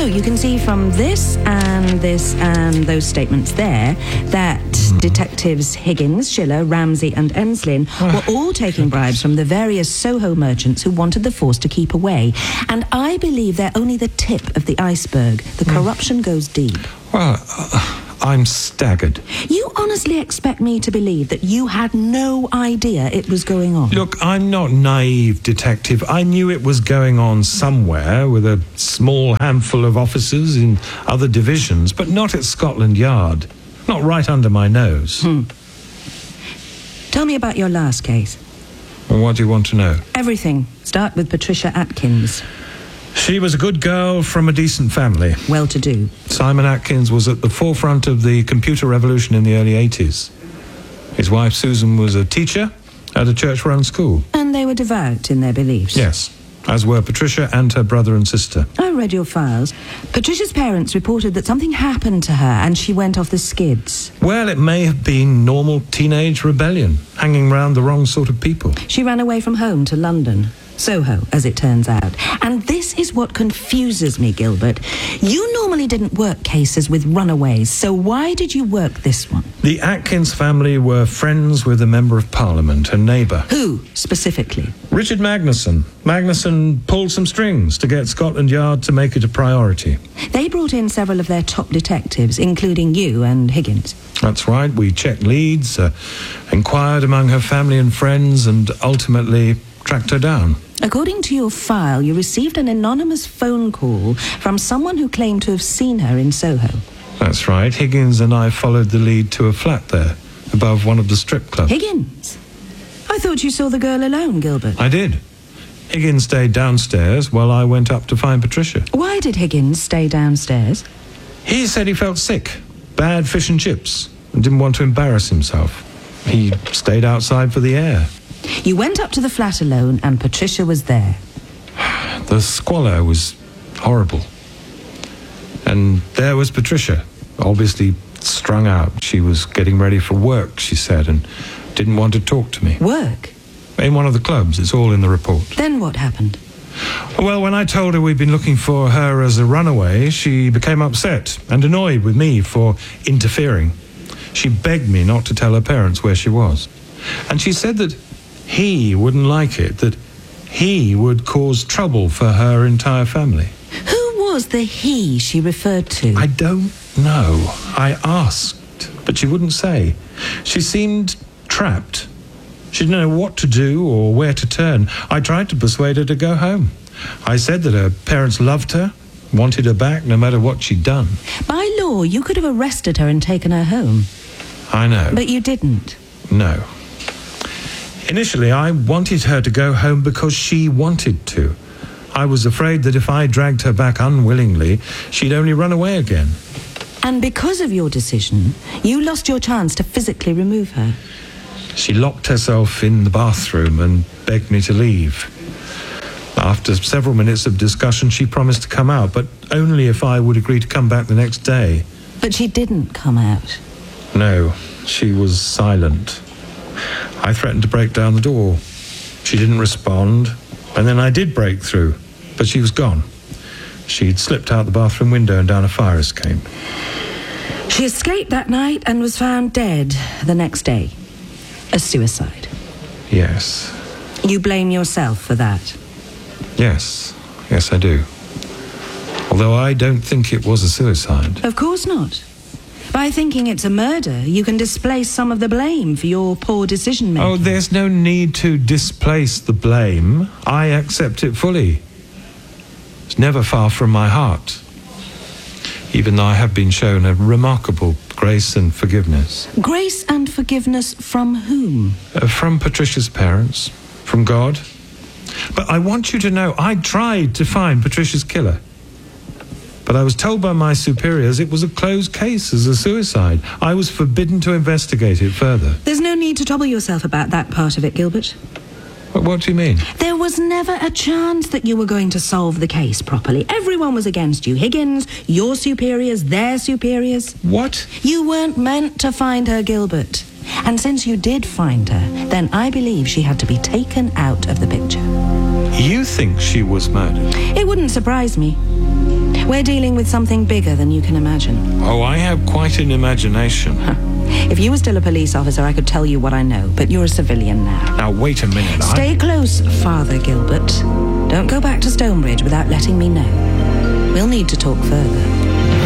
So you can see from this and those statements there that detectives Higgins, Schiller, Ramsey and Enslin were all taking bribes from the various Soho merchants who wanted the force to keep away. And I believe they're only the tip of the iceberg. The corruption goes deep. Well, I'm staggered. You honestly expect me to believe that you had no idea it was going on? Look, I'm not naive, detective. I knew it was going on somewhere with a small handful of officers in other divisions, but not at Scotland Yard. Not right under my nose. Tell me about your last case. Well, what do you want to know? Everything. Start with Patricia Atkins. She was a good girl from a decent family. Well-to-do. Simon Atkins was at the forefront of the computer revolution in the early 80s. His wife, Susan, was a teacher at a church-run school. And they were devout in their beliefs? Yes, as were Patricia and her brother and sister. I read your files. Patricia's parents reported that something happened to her and she went off the skids. Well, it may have been normal teenage rebellion, hanging around the wrong sort of people. She ran away from home to London. Soho, as it turns out. And this is what confuses me, Gilbert. You normally didn't work cases with runaways, so why did you work this one? The Atkins family were friends with a member of Parliament, a neighbour. Who, specifically? Richard Magnuson. Magnuson pulled some strings to get Scotland Yard to make it a priority. They brought in several of their top detectives, including you and Higgins. That's right. We checked leads, inquired among her family and friends, and ultimately tracked her down. According to your file, you received an anonymous phone call from someone who claimed to have seen her in Soho. That's right. Higgins and I followed the lead to a flat there, above one of the strip clubs. Higgins? I thought you saw the girl alone, Gilbert. I did. Higgins stayed downstairs while I went up to find Patricia. Why did Higgins stay downstairs? He said he felt sick, bad fish and chips, and didn't want to embarrass himself. He stayed outside for the air. You went up to the flat alone and Patricia was there. The squalor was horrible. And there was Patricia, obviously strung out. She was getting ready for work, she said, and didn't want to talk to me. Work? In one of the clubs. It's all in the report. Then what happened? Well, when I told her we'd been looking for her as a runaway, she became upset and annoyed with me for interfering. She begged me not to tell her parents where she was. And she said that he wouldn't like it, that he would cause trouble for her entire family. Who was the he she referred to? I don't know. I asked, but she wouldn't say. She seemed trapped. She didn't know what to do or where to turn. I tried to persuade her to go home. I said that her parents loved her, wanted her back no matter what she'd done. By law, you could have arrested her and taken her home. I know. But you didn't. No. Initially, I wanted her to go home because she wanted to. I was afraid that if I dragged her back unwillingly, she'd only run away again. And because of your decision, you lost your chance to physically remove her. She locked herself in the bathroom and begged me to leave. After several minutes of discussion, she promised to come out, but only if I would agree to come back the next day. But she didn't come out. No, she was silent. I threatened to break down the door. She didn't respond, and then I did break through, but she was gone. She'd slipped out the bathroom window and down a fire escape. She escaped that night and was found dead the next day. A suicide. Yes. You blame yourself for that? Yes. Yes, I do. Although I don't think it was a suicide. Of course not. By thinking it's a murder, you can displace some of the blame for your poor decision-making. Oh, there's no need to displace the blame. I accept it fully. It's never far from my heart. Even though I have been shown a remarkable grace and forgiveness. Grace and forgiveness from whom? From Patricia's parents. From God. But I want you to know, I tried to find Patricia's killer. But I was told by my superiors it was a closed case as a suicide. I was forbidden to investigate it further. There's no need to trouble yourself about that part of it, Gilbert. What do you mean? There was never a chance that you were going to solve the case properly. Everyone was against you. Higgins, your superiors, their superiors. What? You weren't meant to find her, Gilbert. And since you did find her, then I believe she had to be taken out of the picture. You think she was murdered? It wouldn't surprise me. We're dealing with something bigger than you can imagine. Oh, I have quite an imagination. If you were still a police officer, I could tell you what I know, but you're a civilian now. Now, wait a minute. Stay close, Father Gilbert. Don't go back to Stonebridge without letting me know. We'll need to talk further.